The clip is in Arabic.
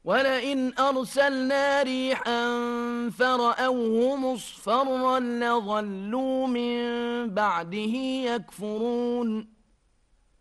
ولئن أرسلنا ريحا فرأوه مصفرا لظلوا من بعده يكفرون